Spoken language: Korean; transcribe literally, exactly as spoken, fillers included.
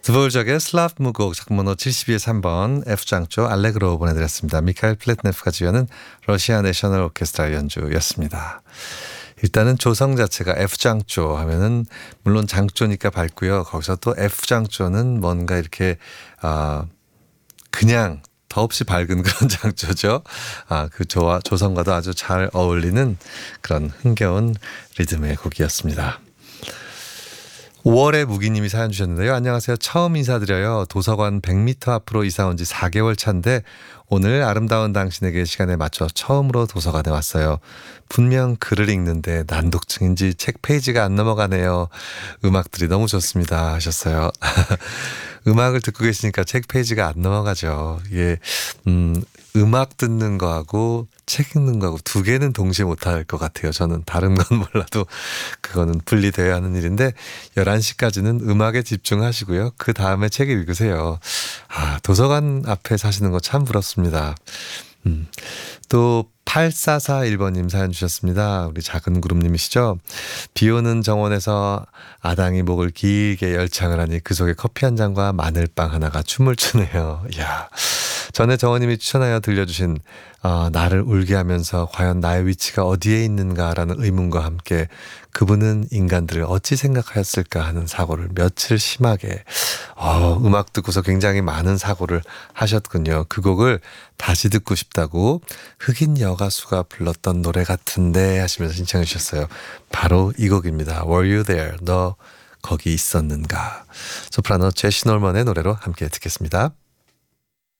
드볼작의 슬라브 무곡 작문호 칠십이의 삼 번 F장조 알레그로 보내드렸습니다. 미카엘 플랫네프가 지휘하는 러시아 내셔널 오케스트라 연주였습니다. 일단은 조성 자체가 F장조 하면은 물론 장조니까 밝고요. 거기서 또 F장조는 뭔가 이렇게 아 그냥 더없이 밝은 그런 장조죠. 아, 그 조와 조성과도 아주 잘 어울리는 그런 흥겨운 리듬의 곡이었습니다. 오월에 무기님이 사연 주셨는데요. 안녕하세요. 처음 인사드려요. 도서관 백 미터 앞으로 이사 온 지 사 개월 차인데 오늘 아름다운 당신에게 시간에 맞춰 처음으로 도서관에 왔어요. 분명 글을 읽는데 난독증인지 책 페이지가 안 넘어가네요. 음악들이 너무 좋습니다 하셨어요. 음악을 듣고 계시니까 책 페이지가 안 넘어가죠. 이게 음, 음악 듣는 거하고 책 읽는 거하고 두 개는 동시에 못할 것 같아요. 저는 다른 건 몰라도 그거는 분리되어야 하는 일인데 열한 시까지는 음악에 집중하시고요. 그 다음에 책 읽으세요. 아, 도서관 앞에 사시는 거 참 부럽습니다. 음. 또 팔사사일 번님 사연 주셨습니다. 우리 작은 그룹님이시죠. 비 오는 정원에서 아당이 목을 길게 열창을 하니 그 속에 커피 한 잔과 마늘빵 하나가 춤을 추네요. 이야. 전에 정원님이 추천하여 들려주신 어, 나를 울게 하면서 과연 나의 위치가 어디에 있는가라는 의문과 함께 그분은 인간들을 어찌 생각하였을까 하는 사고를 며칠 심하게 어, 음악 듣고서 굉장히 많은 사고를 하셨군요. 그 곡을 다시 듣고 싶다고 흑인 여가수가 불렀던 노래 같은데 하시면서 신청해 주셨어요. 바로 이 곡입니다. Were you there? 너 거기 있었는가? 소프라노 제시 놀먼의 노래로 함께 듣겠습니다.